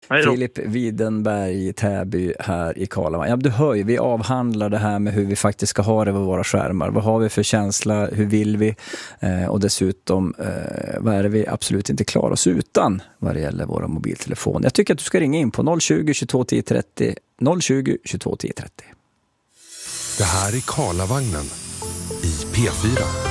Filip Widenberg, Täby här i Karlavagn. Ja, du hör ju, vi avhandlar det här med hur vi faktiskt ska ha det med våra skärmar. Vad har vi för känsla? Hur vill vi? Och dessutom, vad är det vi absolut inte klarar oss utan vad det gäller våra mobiltelefoner? Jag tycker att du ska ringa in på 020 22 10 30. 020 22 10 30. Det här är Karlavagnen i P4.